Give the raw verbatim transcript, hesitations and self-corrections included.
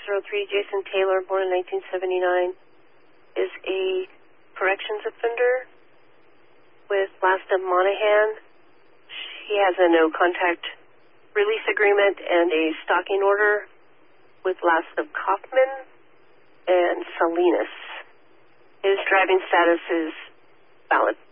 oh three, Jason Taylor, born in nineteen seventy-nine, is a corrections offender with last of Monahan. He has a no-contact release agreement and a stalking order with last of Kaufman and Salinas. His driving status is valid.